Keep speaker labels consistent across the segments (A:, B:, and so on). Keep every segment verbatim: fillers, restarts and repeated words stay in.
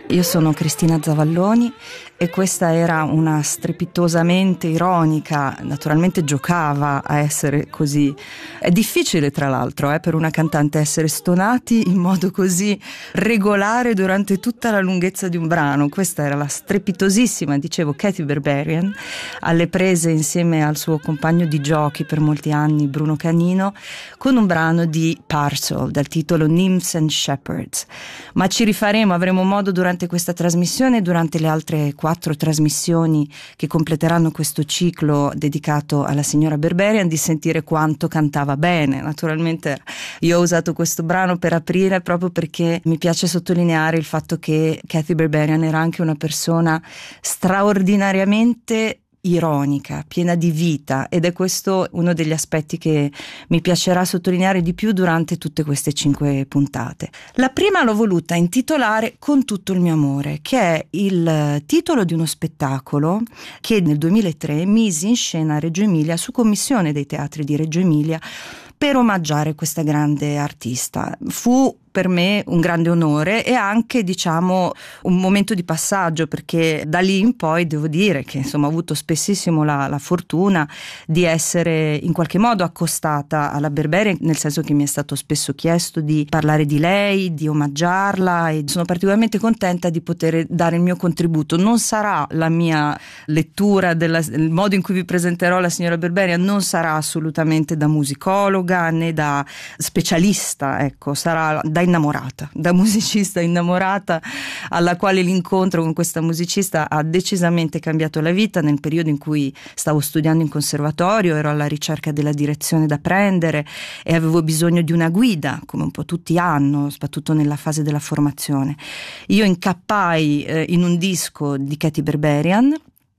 A: Io sono Cristina Zavalloni e questa era una strepitosamente ironica, naturalmente giocava a essere così. È difficile tra l'altro eh, per una cantante essere stonati in modo così regolare durante tutta la lunghezza di un brano. Questa era la strepitosissima, dicevo, Katy Berberian, alle prese insieme al suo compagno di giochi per molti anni, Bruno Canino, con un brano di Parcel dal titolo Nymphs and Shepherds. Ma ci rifaremo, avremo modo durante questa trasmissione e durante le altre quattro trasmissioni che completeranno questo ciclo dedicato alla signora Berberian di sentire quanto cantava bene. Naturalmente io ho usato questo brano per aprire proprio perché mi piace sottolineare il fatto che Katy Berberian era anche una persona straordinariamente ironica, piena di vita, ed è questo uno degli aspetti che mi piacerà sottolineare di più durante tutte queste cinque puntate. La prima l'ho voluta intitolare Con tutto il mio amore, che è il titolo di uno spettacolo che nel duemilatré misi in scena a Reggio Emilia su commissione dei teatri di Reggio Emilia per omaggiare questa grande artista. Fu per me un grande onore e anche, diciamo, un momento di passaggio, perché da lì in poi devo dire che insomma ho avuto spessissimo la, la fortuna di essere in qualche modo accostata alla Berberian, nel senso che mi è stato spesso chiesto di parlare di lei, di omaggiarla, e sono particolarmente contenta di poter dare il mio contributo. Non sarà la mia lettura del modo in cui vi presenterò la signora Berberian, non sarà assolutamente da musicologa né da specialista, ecco, sarà da innamorata, da musicista innamorata, alla quale l'incontro con questa musicista ha decisamente cambiato la vita. Nel periodo in cui stavo studiando in conservatorio ero alla ricerca della direzione da prendere e avevo bisogno di una guida, come un po' tutti hanno, soprattutto nella fase della formazione. Io incappai eh, in un disco di Katy Berberian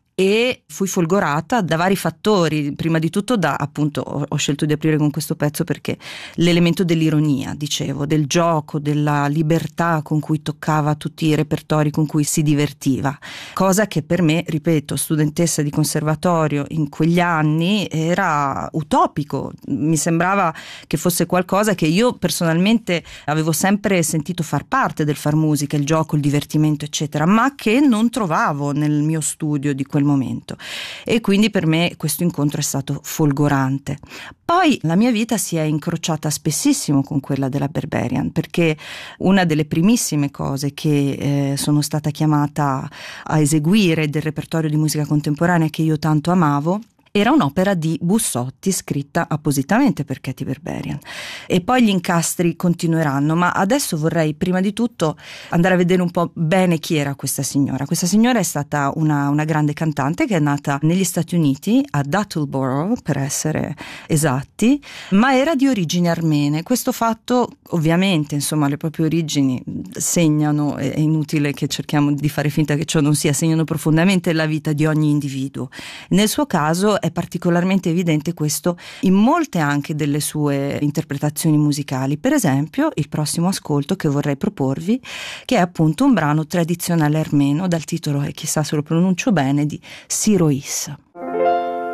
A: e fui folgorata da vari fattori. Prima di tutto da, appunto, ho, ho scelto di aprire con questo pezzo perché l'elemento dell'ironia, dicevo, del gioco, della libertà con cui toccava tutti i repertori con cui si divertiva, cosa che per me, ripeto, studentessa di conservatorio in quegli anni, era utopico. Mi sembrava che fosse qualcosa che io personalmente avevo sempre sentito far parte del far musica, il gioco, il divertimento, eccetera, ma che non trovavo nel mio studio di quel momento, e quindi per me questo incontro è stato folgorante. Poi la mia vita si è incrociata spessissimo con quella della Berberian, perché una delle primissime cose che eh, sono stata chiamata a eseguire del repertorio di musica contemporanea che io tanto amavo era un'opera di Bussotti scritta appositamente per Katy Berberian, e poi gli incastri continueranno, ma adesso vorrei prima di tutto andare a vedere un po' bene chi era questa signora. Questa signora è stata una, una grande cantante che è nata negli Stati Uniti, ad Attleboro per essere esatti, ma era di origini armene. Questo fatto ovviamente, insomma, le proprie origini segnano, è inutile che cerchiamo di fare finta che ciò non sia, segnano profondamente la vita di ogni individuo. Nel suo caso è particolarmente evidente questo in molte anche delle sue interpretazioni musicali. Per esempio il prossimo ascolto che vorrei proporvi, che è appunto un brano tradizionale armeno dal titolo, e chissà se lo pronuncio bene, di Sirois.